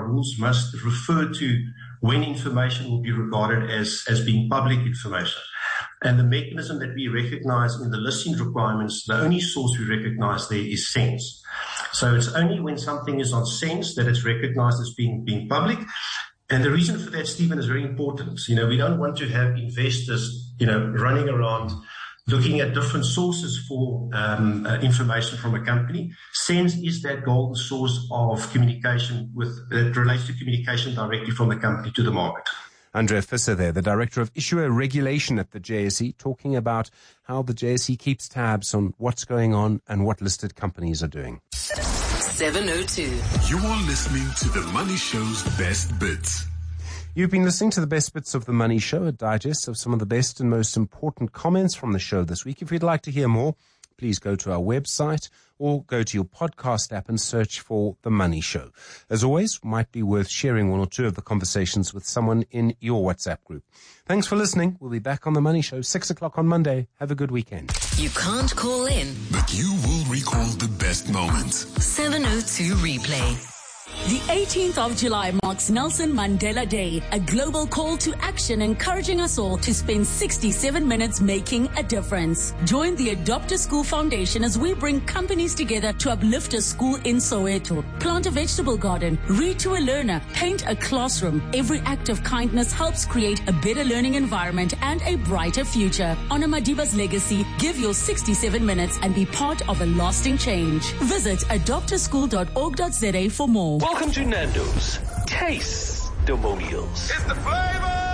rules must refer to when information will be regarded as being public information. And the mechanism that we recognize in the listing requirements, the only source we recognize there is SENS. So it's only when something is on SENS that it's recognized as being public. And the reason for that, Stephen, is very important. We don't want to have investors, running around looking at different sources for information from a company. SENS is that golden source of communication that relates to communication directly from the company to the market. Andre Visser there, the Director of Issuer Regulation at the JSE, talking about how the JSE keeps tabs on what's going on and what listed companies are doing. 702. You are listening to The Money Show's Best Bits. You've been listening to the Best Bits of The Money Show, a digest of some of the best and most important comments from the show this week. If you'd like to hear more, please go to our website or go to your podcast app and search for The Money Show. As always, might be worth sharing one or two of the conversations with someone in your WhatsApp group. Thanks for listening. We'll be back on The Money Show, 6 o'clock on Monday. Have a good weekend. You can't call in, but you will recall the best moments. 702 Replay. The 18th of July marks Nelson Mandela Day, a global call to action encouraging us all to spend 67 minutes making a difference. Join the Adopt a School Foundation as we bring companies together to uplift a school in Soweto. Plant a vegetable garden, read to a learner, paint a classroom. Every act of kindness helps create a better learning environment and a brighter future. Honor Madiba's legacy, give your 67 minutes and be part of a lasting change. Visit adoptaschool.org.za for more. Welcome to Nando's Taste-Demonials. It's the flavor!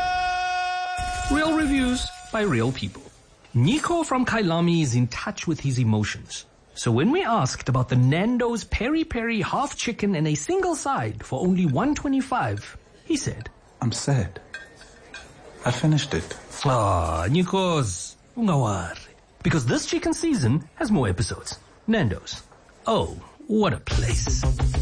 Real reviews by real people. Nico from Kailami is in touch with his emotions. So when we asked about the Nando's peri-peri half chicken and a single side for only $1.25, he said, I'm sad. I finished it. Ah, Nikos, ungawari. Because this chicken season has more episodes. Nando's. Oh, what a place.